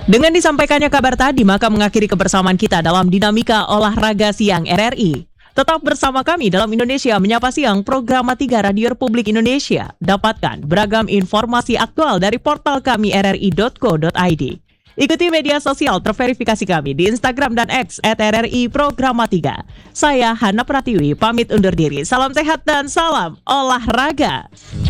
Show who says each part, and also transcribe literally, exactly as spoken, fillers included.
Speaker 1: Dengan disampaikannya kabar tadi, maka mengakhiri kebersamaan kita dalam Dinamika Olahraga Siang R R I. Tetap bersama kami dalam Indonesia Menyapa Siang, program tiga Radio Republik Indonesia. Dapatkan beragam informasi aktual dari portal kami r r i dot co dot i d. Ikuti media sosial terverifikasi kami di Instagram dan X at R R I Programa tiga. Saya Hana Pratiwi, pamit undur diri. Salam sehat dan salam olahraga.